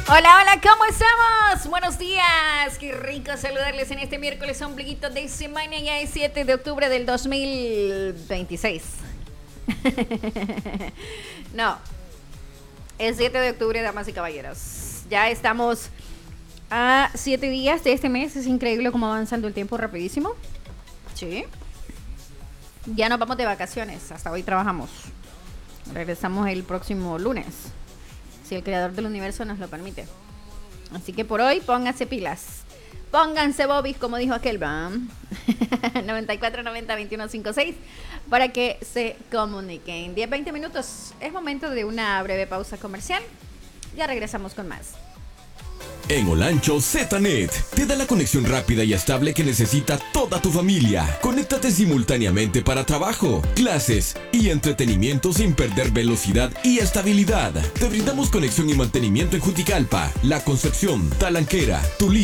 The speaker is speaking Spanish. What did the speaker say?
Hola, hola, ¿cómo estamos? Buenos días, qué rico saludarles en este miércoles ombliguito de semana, ya es 7 de octubre del 2026. No, es 7 de octubre, damas y caballeros. Ya estamos a 7 días de este mes, es increíble cómo avanzando el tiempo rapidísimo. Sí. Ya nos vamos de vacaciones, hasta hoy trabajamos. Regresamos el próximo lunes, si el creador del universo nos lo permite. Así que por hoy pónganse pilas. Pónganse bobis, como dijo aquel BAM. 9490-2156 para que se comuniquen. 10-20 minutos. Es momento de una breve pausa comercial. Ya regresamos con más. En Olancho ZNet te da la conexión rápida y estable que necesita toda tu familia. Conéctate simultáneamente para trabajo, clases y entretenimiento sin perder velocidad y estabilidad. Te brindamos conexión y mantenimiento en Juticalpa, La Concepción, Talanquera, Tulí,